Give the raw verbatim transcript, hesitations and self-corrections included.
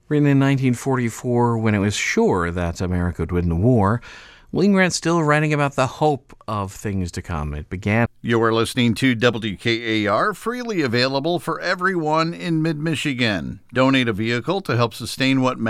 Written in nineteen forty-four, when it was sure that America would win the war, William Grant's still writing about the hope of things to come. It began. You are listening to W K A R, freely available for everyone in mid-Michigan. Donate a vehicle to help sustain what